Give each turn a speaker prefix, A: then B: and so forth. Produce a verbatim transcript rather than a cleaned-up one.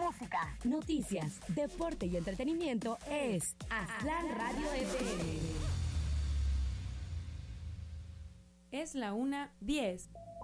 A: música, noticias, deporte y entretenimiento es Aztlán Radio F M.
B: Es la una diez.